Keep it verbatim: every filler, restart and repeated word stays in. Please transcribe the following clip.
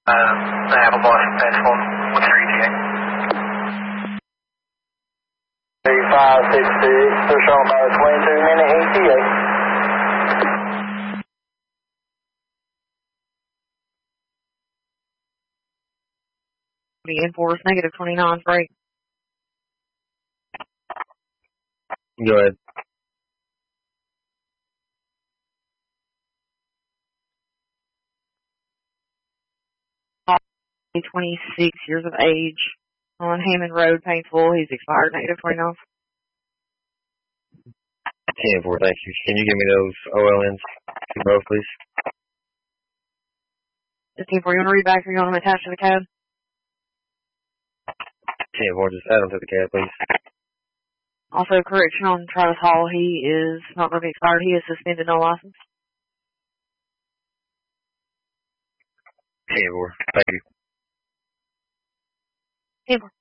Uh, they have a license platform. What's your E T A? three five six six, they're showing about a twenty-two minute E T A. The enforce negative twenty-nine break. Go ahead. twenty-six years of age on Hammond Road, Painful. He's expired negative twenty-nine. ten four, thank you. Can you give me those O L Ns both, please? ten four, you want to read back or you want them attached to the cab? ten four, just add them to the cab, please. Also, correction on Travis Hall. He is not going to be expired. He is suspended, no license. ten four, thank you. ten four.